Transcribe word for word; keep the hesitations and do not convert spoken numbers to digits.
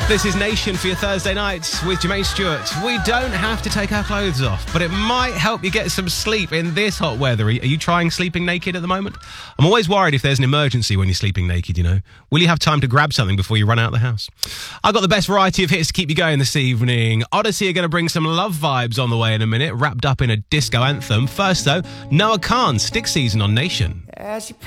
This is Nation for your Thursday nights with Jermaine Stewart. We don't have to take our clothes off, but it might help you get some sleep in this hot weather. Are you trying sleeping naked at the moment? I'm always worried if there's an emergency when you're sleeping naked, you know. Will you have time to grab something before you run out of the house? I've got the best variety of hits to keep you going this evening. Odyssey are going to bring some love vibes on the way in a minute, wrapped up in a disco anthem. First, though, Noah Khan, Stick Season on Nation.